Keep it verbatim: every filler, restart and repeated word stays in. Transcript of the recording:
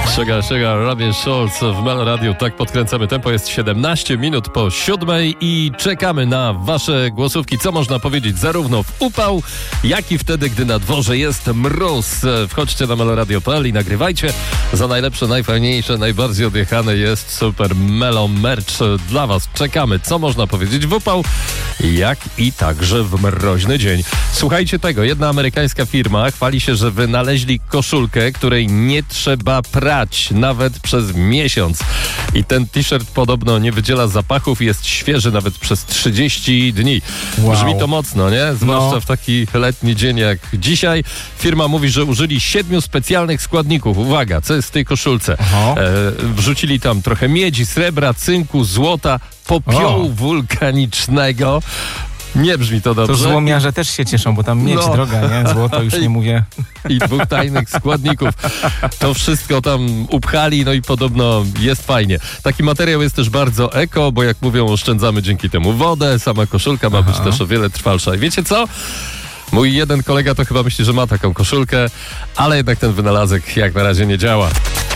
Sugar, sugar, Robin Schulz w Melo Radio. Tak podkręcamy tempo. Jest siedemnaście minut po siódmej i czekamy na wasze głosówki. Co można powiedzieć zarówno w upał, jak i wtedy, gdy na dworze jest mróz. Wchodźcie na meloradio kropka p l i nagrywajcie. Za najlepsze, najfajniejsze, najbardziej odjechane jest Super Melo Merch dla was. Czekamy. Co można powiedzieć w upał, jak i także w mroźny dzień. Słuchajcie tego. Jedna amerykańska firma chwali się, że wynaleźli koszulkę, której nie trzeba prać nawet przez miesiąc. I ten t-shirt podobno nie wydziela zapachów i jest świeży nawet przez trzydzieści dni. Wow. Brzmi to mocno, nie? Zwłaszcza no. w taki letni dzień jak dzisiaj. Firma mówi, że użyli siedmiu specjalnych składników. Uwaga, co jest w tej koszulce? E, wrzucili tam trochę miedzi, srebra, cynku, złota, popiołu o. wulkanicznego. Nie brzmi to dobrze. To złomiarze też się cieszą, bo tam miedź no. droga, nie? Złoto już nie mówię. I dwóch tajnych składników. To wszystko tam upchali, no i podobno jest fajnie. Taki materiał jest też bardzo eko, bo jak mówią, oszczędzamy dzięki temu wodę. Sama koszulka ma Aha. być też o wiele trwalsza. I wiecie co? Mój jeden kolega to chyba myśli, że ma taką koszulkę, ale jednak ten wynalazek jak na razie nie działa.